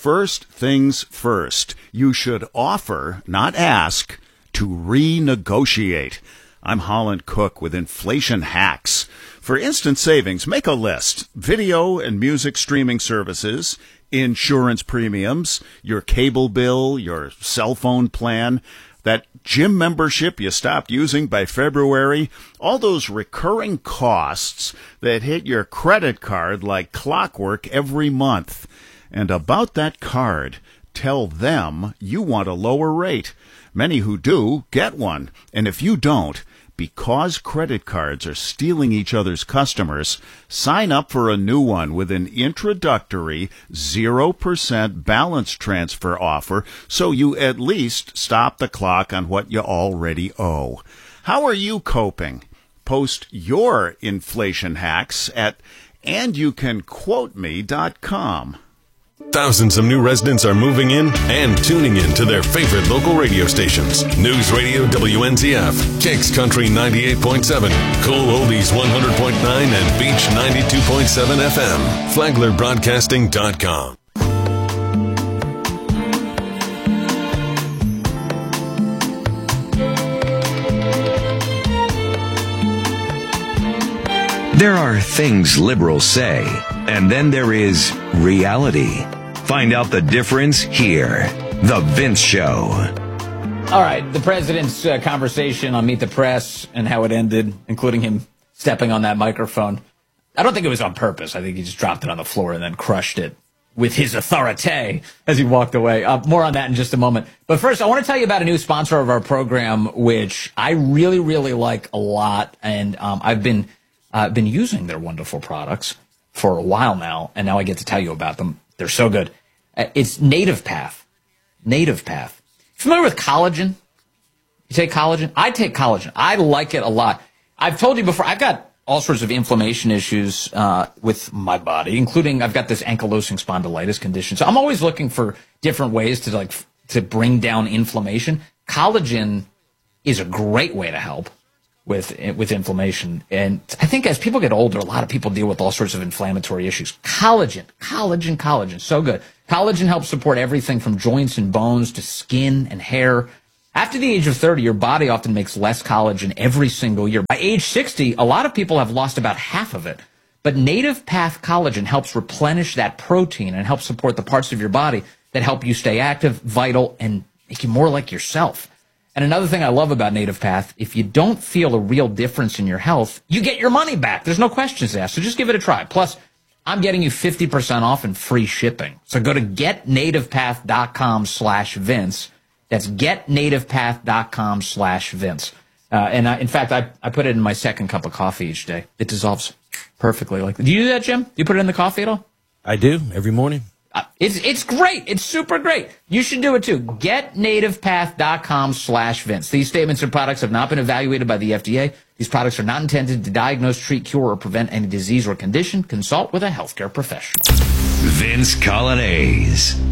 First things first, you should offer, not ask, to renegotiate. I'm Holland Cook with Inflation Hacks. For instant savings, make a list. Video and music streaming services, insurance premiums, your cable bill, your cell phone plan, that gym membership you stopped using by February, all those recurring costs that hit your credit card like clockwork every month. And about that card, tell them you want a lower rate. Many who do get one. And if you don't, because credit cards are stealing each other's customers, sign up for a new one with an introductory 0% balance transfer offer so you at least stop the clock on what you already owe. How are you coping? Post your inflation hacks at andyoucanquoteme.com. Thousands of new residents are moving in and tuning in to their favorite local radio stations. News Radio WNZF, Kicks Country 98.7, Cool Oldies 100.9, and Beach 92.7 FM. FlaglerBroadcasting.com. There are things liberals say, and then there is reality. Find out the difference here. The Vince Show. All right, the president's conversation on Meet the Press and how it ended, including him stepping on that microphone. I don't think it was on purpose. I think he just dropped it on the floor and then crushed it with his authority as he walked away. More on that in just a moment. But first, I want to tell you about a new sponsor of our program, which I really, really like a lot. And I've been using their wonderful products for a while now, and now I get to tell you about them. They're so good. It's Native Path. Native Path. Familiar with collagen? You take collagen? I take collagen. I like it a lot. I've told you before, I've got all sorts of inflammation issues with my body, including I've got this ankylosing spondylitis condition. So I'm always looking for different ways to bring down inflammation. Collagen is a great way to help with inflammation. And I think as people get older, a lot of people deal with all sorts of inflammatory issues. Collagen, so good. Collagen helps support everything from joints and bones to skin and hair. After the age of 30, your body often makes less collagen every single year. By age 60, a lot of people have lost about half of it. But Native Path Collagen helps replenish that protein and helps support the parts of your body that help you stay active, vital, and make you more like yourself. And another thing I love about Native Path, if you don't feel a real difference in your health, you get your money back. There's no questions asked, so just give it a try. Plus, I'm getting you 50% off and free shipping. So go to getnativepath.com/Vince. That's getnativepath.com/Vince. In fact, I put it in my second cup of coffee each day. It dissolves perfectly. Do you do that, Jim? Do you put it in the coffee at all? I do, every morning. It's great. It's super great. You should do it too. GetNativePath.com/Vince. These statements and products have not been evaluated by the FDA. These products are not intended to diagnose, treat, cure, or prevent any disease or condition. Consult with a healthcare professional. Vince Coglianese.